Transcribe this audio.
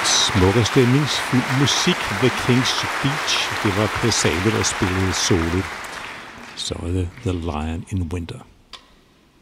smuk og stemningsfuld musik ved Kings Beach. Det var Chris Sale, der spillede solo. Så er det The Lion in Winter.